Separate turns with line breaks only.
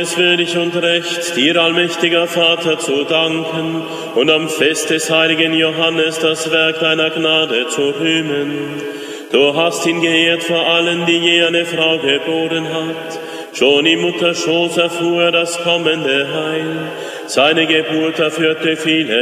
Es würdig und recht, dir, allmächtiger Vater, zu danken und am Fest des heiligen Johannes das Werk deiner Gnade zu rühmen. Du hast ihn geehrt vor allen, die je eine Frau geboren hat. Schon im Mutterschoß erfuhr er das kommende Heil. Seine Geburt erführte viele